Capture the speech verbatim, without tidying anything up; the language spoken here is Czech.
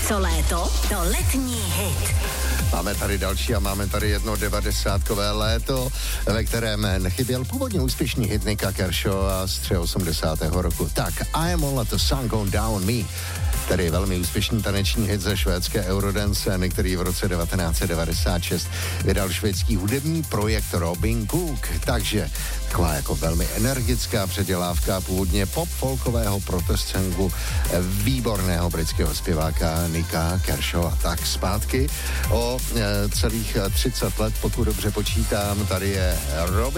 Co léto, to letní hit. Máme tady další a máme tady jedno devadesátkové léto, ve kterém nechyběl původně úspěšný hit Nicka Kershawa z osmdesátého třetího roku. Tak, I Am All The Sun Gone Down On Me, který je velmi úspěšný taneční hit ze švédské Eurodance, který v roce devatenáct set devadesát šest vydal švédský hudební projekt Robin Cook. Takže taková jako velmi energická předělávka původně pop-folkového protestsongu výborného britského zpěváka Nicka Kershawa. Tak zpátky o e, celých třicet let, pokud dobře počítám, tady je Robin